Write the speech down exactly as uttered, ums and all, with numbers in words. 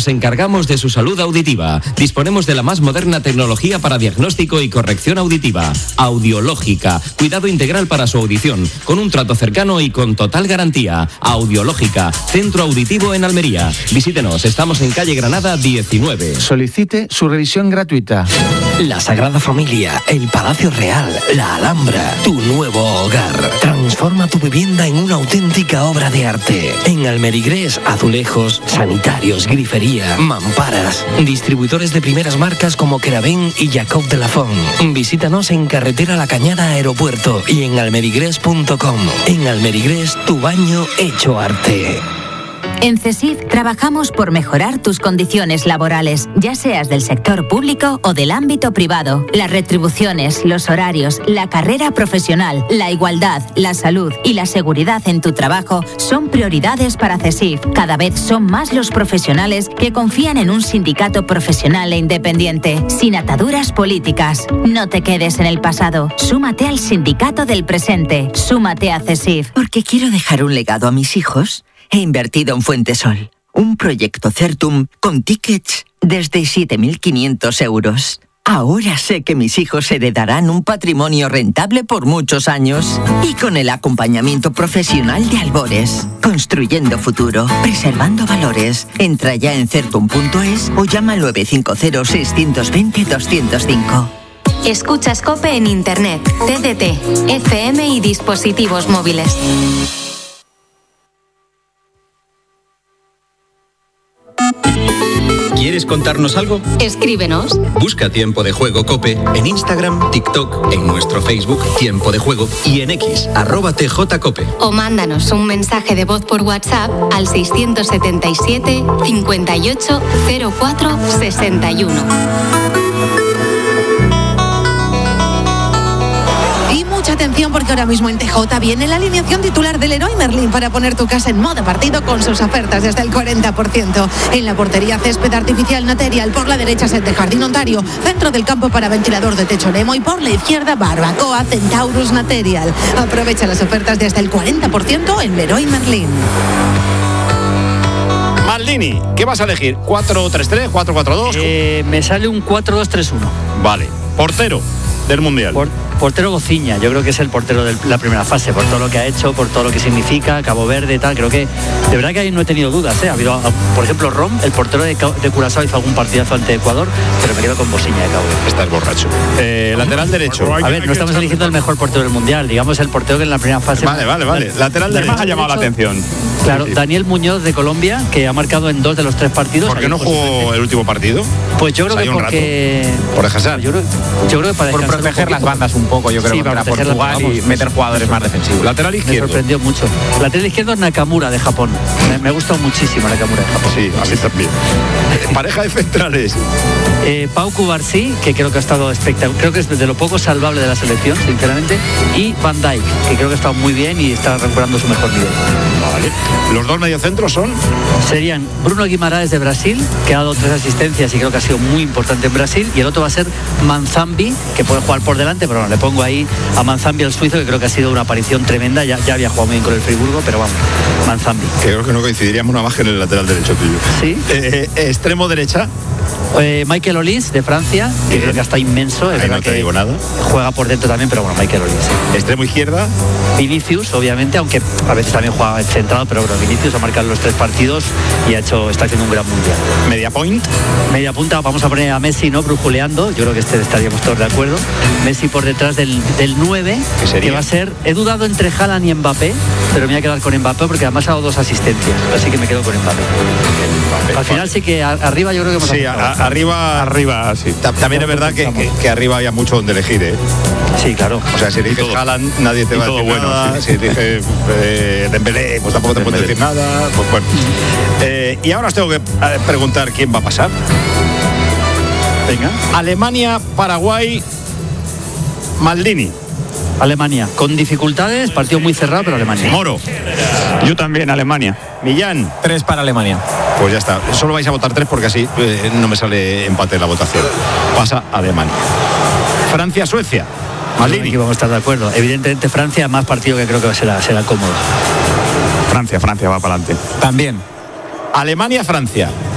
Nos encargamos de su salud auditiva. Disponemos de la más moderna tecnología para diagnóstico y corrección auditiva. Audiológica. Cuidado integral para su audición, con un trato cercano y con total garantía. Audiológica. Centro Auditivo en Almería. Visítenos. Estamos en calle Granada diecinueve. Solicite su revisión gratuita. La Sagrada Familia, el Palacio Real, la Alhambra, tu nuevo hogar. Transforma tu vivienda en una auténtica obra de arte. En Almerigrés, azulejos, sanitarios, grifería, mamparas. Distribuidores de primeras marcas como Keravén y Jacob de la Font. Visítanos en Carretera La Cañada Aeropuerto y en almerigrés punto com. En Almerigrés, tu baño hecho arte. En CESIF trabajamos por mejorar tus condiciones laborales, ya seas del sector público o del ámbito privado. Las retribuciones, los horarios, la carrera profesional, la igualdad, la salud y la seguridad en tu trabajo son prioridades para CESIF. Cada vez son más los profesionales que confían en un sindicato profesional e independiente, sin ataduras políticas. No te quedes en el pasado. Súmate al sindicato del presente. Súmate a CESIF. Porque quiero dejar un legado a mis hijos. He invertido en Fuentesol, un proyecto Certum con tickets desde siete mil quinientos euros. Ahora sé que mis hijos heredarán un patrimonio rentable por muchos años. Y con el acompañamiento profesional de Albores, construyendo futuro, preservando valores. Entra ya en certum punto es o llama al nueve cinco cero, seis dos cero, dos cero cinco. Escuchas COPE en Internet, T D T, F M y dispositivos móviles. ¿Quieres contarnos algo? Escríbenos. Busca Tiempo de Juego COPE en Instagram, TikTok, en nuestro Facebook Tiempo de Juego y en X, arroba tjcope. O mándanos un mensaje de voz por WhatsApp al seiscientos setenta y siete, cincuenta y ocho, cero cuatro, sesenta y uno. Mucha atención porque ahora mismo en T J viene la alineación titular del Leroy Merlin para poner tu casa en modo partido con sus ofertas desde el cuarenta por ciento. En la portería césped artificial Material, por la derecha set de Jardín Ontario, centro del campo para ventilador de techo Nemo y por la izquierda Barbacoa Centaurus Material. Aprovecha las ofertas desde el cuarenta por ciento en Leroy Merlin. Maldini, ¿qué vas a elegir? ¿cuatro tres tres, cuatro cuatro dos? Eh, me sale un cuatro dos tres uno. Vale. Portero del Mundial. Por, portero Gociña, yo creo que es el portero de la primera fase, por todo lo que ha hecho, por todo lo que significa, Cabo Verde, tal. Creo que, de verdad que ahí no he tenido dudas, ¿eh? Ha habido, por ejemplo, Rom, el portero de, de Curazao, hizo algún partidazo ante Ecuador, pero me quedo con Gociña de Cabo Verde. Estás borracho. Eh, lateral derecho. A ver, no estamos eligiendo el mejor portero del Mundial, digamos el portero que en la primera fase... Vale, vale, vale. Lateral derecho. Más ha llamado la atención. Claro, Daniel Muñoz de Colombia, que ha marcado en dos de los tres partidos. ¿Por qué no jugó el último partido? Pues yo creo que porque... Por descansar. Yo creo, yo creo que para por proteger las bandas un poco, yo creo, sí, para Portugal y meter jugadores más defensivos. Lateral izquierdo. Me sorprendió mucho. Lateral izquierdo es Nakamura de Japón. Me, me gusta muchísimo Nakamura de Japón. Sí, a mí también. Pareja de centrales. Eh, Pau Cubarsí, que creo que ha estado espectacular, creo que es de lo poco salvable de la selección, sinceramente, y Van Dijk, que creo que ha estado muy bien y está recuperando su mejor nivel. Vale. Los dos mediocentros son... Serían Bruno Guimaraes de Brasil, que ha dado tres asistencias y creo que ha sido muy importante en Brasil, y el otro va a ser Manzambi, que puede jugar por delante, pero bueno, le pongo ahí a Manzambi, el suizo, que creo que ha sido una aparición tremenda, ya, ya había jugado muy bien con el Friburgo, pero vamos, Manzambi. Que creo que no coincidiríamos una más que en el lateral derecho tuyo. Sí. Eh, eh, extremo derecha. Eh, Michael Olise de Francia, que creo que está inmenso, es Ahí verdad no te que digo nada. Juega por dentro también, pero bueno, Michael Olise. Extremo izquierda. Vinicius, obviamente, aunque a veces también juega centrado, pero bueno, Vinicius ha marcado los tres partidos y ha hecho, está haciendo un gran mundial. Media point. Media punta, vamos a poner a Messi, ¿no? Brujuleando, yo creo que este estaríamos todos de acuerdo. Messi por detrás del, del nueve, que va a ser, he dudado entre Haaland y Mbappé, pero me voy a quedar con Mbappé porque además ha dado dos asistencias, así que me quedo con Mbappé. Mbappé. Al final sí que a, arriba yo creo que hemos Sí, a, a, arriba, arriba, sí. También es verdad que, que, que arriba había mucho donde elegir, ¿eh? Sí, claro. O sea, si eliges Haaland, nadie te va a decir bueno, nada. Sí. Si eliges eh, Dembélé, pues tampoco te puede decir nada. Pues bueno. Eh, y ahora os tengo que preguntar quién va a pasar. Venga. Alemania, Paraguay, Maldini. Alemania, con dificultades, partido muy cerrado, pero Alemania. Moro. Yo también, Alemania. Millán. Tres para Alemania. Pues ya está. Solo vais a votar tres porque así eh, no me sale empate en la votación. Pasa Alemania. Francia, Suecia. Maldini. Aquí vamos a estar de acuerdo. Evidentemente Francia, más partido que creo que será, será cómodo. Francia, Francia va para adelante. También. Alemania, Francia.